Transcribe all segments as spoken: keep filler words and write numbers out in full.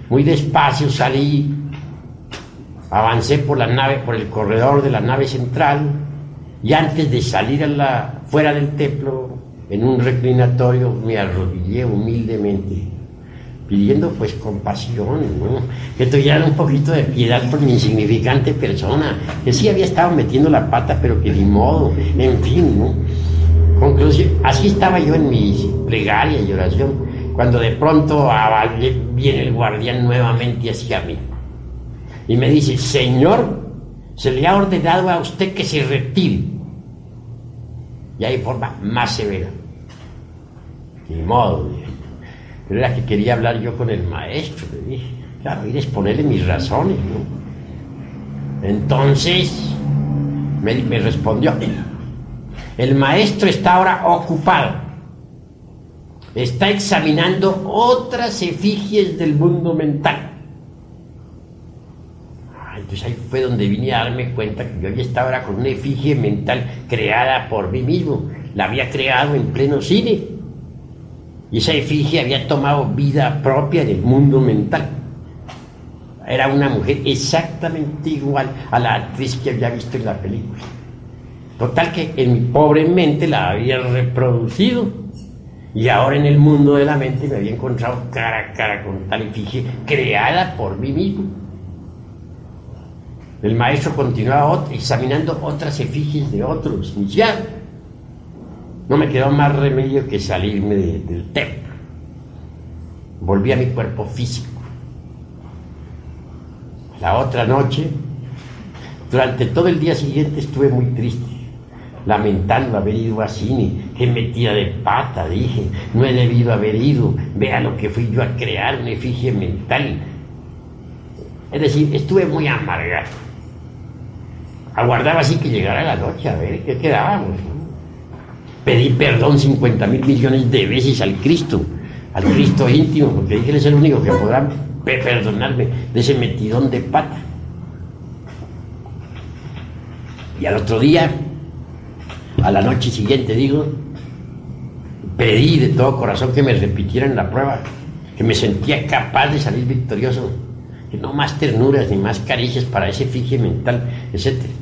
muy despacio salí, avancé por la nave, por el corredor de la nave central, y antes de salir a la, fuera del templo, en un reclinatorio, me arrodillé humildemente, pidiendo pues compasión, ¿no? Que tuvieran un poquito de piedad por mi insignificante persona, que sí había estado metiendo la pata, pero que ni modo, en fin, ¿no? Conclusión, así estaba yo en mi plegaria y oración, cuando de pronto viene el guardián nuevamente hacia mí y me dice: Señor, se le ha ordenado a usted que se retire. Y hay forma más severa. Ni modo, dije. Pero era que quería hablar yo con el maestro, le dije. Claro, ir a exponerle mis razones, ¿no? Entonces me, me respondió: el maestro está ahora ocupado, está examinando otras efigies del mundo mental. Ah, entonces ahí fue donde vine a darme cuenta que yo ya estaba ahora con una efigie mental creada por mí mismo. La había creado en pleno cine, y esa efigie había tomado vida propia en el mundo mental. Era una mujer exactamente igual a la actriz que había visto en la película. Total que en mi pobre mente la había reproducido, y ahora en el mundo de la mente me había encontrado cara a cara con tal efigie creada por mí mismo. El maestro continuaba examinando otras efigies de otros, y ya no me quedó más remedio que salirme de, del templo. Volví a mi cuerpo físico. La otra noche, durante todo el día siguiente, estuve muy triste, lamentando haber ido a cine. Qué metida de pata, dije, no he debido haber ido. Vea lo que fui yo a crear, una efigie mental. Es decir, estuve muy amargado. Aguardaba así que llegara la noche a ver qué quedábamos, ¿no? Pedí perdón cincuenta mil millones de veces al Cristo, al Cristo íntimo, porque dije: él es el único que podrá perdonarme de ese metidón de pata. Y al otro día, a la noche siguiente, digo, pedí de todo corazón que me repitieran la prueba, que me sentía capaz de salir victorioso, que no más ternuras ni más caricias para ese efigie mental, etcétera.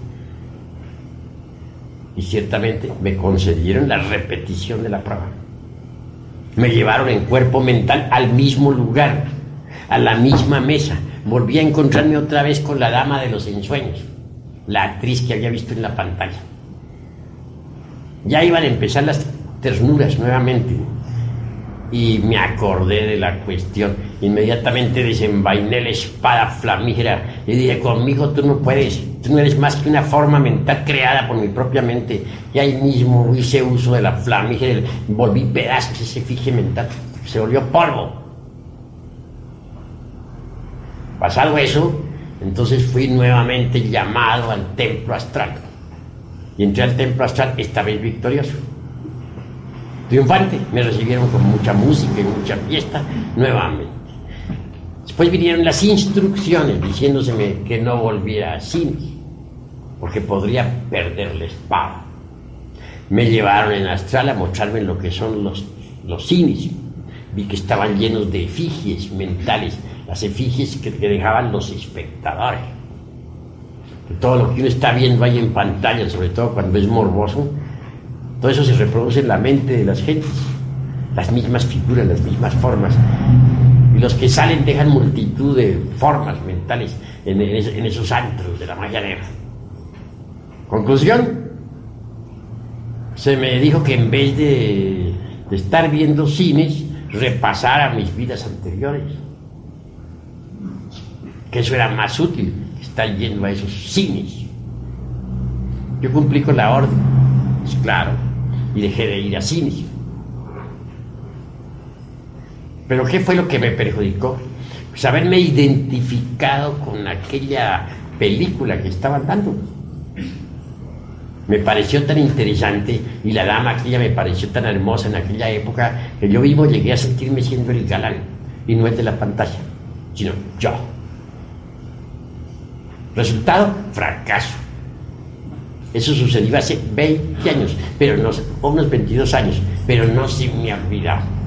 Y ciertamente me concedieron la repetición de la prueba. Me llevaron en cuerpo mental al mismo lugar, a la misma mesa. Volví a encontrarme otra vez con la dama de los ensueños, la actriz que había visto en la pantalla. Ya iban a empezar las ternuras nuevamente, y me acordé de la cuestión. Inmediatamente desenvainé la espada flamígera y dije: conmigo tú no puedes, tú no eres más que una forma mental creada por mi propia mente. Y ahí mismo hice uso de la flamígera, volví pedazos ese efigie mental, se volvió polvo. Pasado eso, entonces fui nuevamente llamado al templo astral, y entré al templo astral, esta vez victorioso, triunfante. Me recibieron con mucha música y mucha fiesta nuevamente. Después vinieron las instrucciones diciéndoseme que no volviera a cine, porque podría perder la espada. Me llevaron en astral a mostrarme lo que son los, los cines. Vi que estaban llenos de efigies mentales, las efigies que, que dejaban los espectadores. Que todo lo que uno está viendo ahí en pantalla, sobre todo cuando es morboso, todo eso se reproduce en la mente de las gentes, las mismas figuras, las mismas formas. Y los que salen dejan multitud de formas mentales en, en esos antros de la magia negra. Conclusión, se me dijo que en vez de, de estar viendo cines, repasara mis vidas anteriores, que eso era más útil que estar yendo a esos cines. Yo cumplí con la orden, pues claro, y dejé de ir a cines. Pero ¿qué fue lo que me perjudicó? Pues haberme identificado con aquella película que estaban dando. Me pareció tan interesante, y la dama aquella me pareció tan hermosa en aquella época, que yo mismo llegué a sentirme siendo el galán, y no el de la pantalla, sino yo. Resultado, fracaso. Eso sucedió hace veinte años, pero no, unos veintidós años, pero no se me ha olvidado.